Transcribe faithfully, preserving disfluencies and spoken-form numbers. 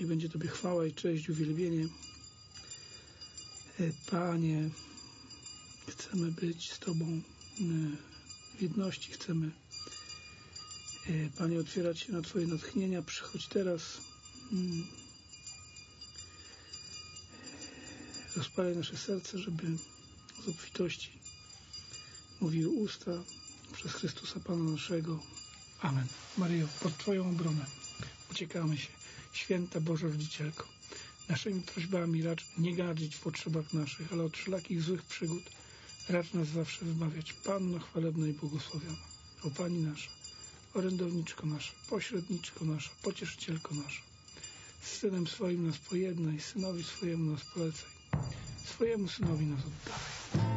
Niech będzie Tobie chwała i cześć, uwielbienie. Panie, chcemy być z Tobą w jedności, chcemy, Panie, otwierać się na Twoje natchnienia. Przychodź teraz, rozpalaj nasze serce, żeby z obfitości mówiły usta przez Chrystusa Pana naszego. Amen. Maryjo, pod Twoją obronę uciekamy się. Święta Boża Rodzicielko, naszymi prośbami racz nie gardzić w potrzebach naszych, ale od wszelakich złych przygód racz nas zawsze wybawiać. Panno chwalebna i błogosławiona, o Pani nasza, orędowniczko nasza, pośredniczko nasza, pocieszycielko nasza, z Synem swoim nas pojednaj, Synowi swojemu nas polecaj, swojemu Synowi nas oddawaj.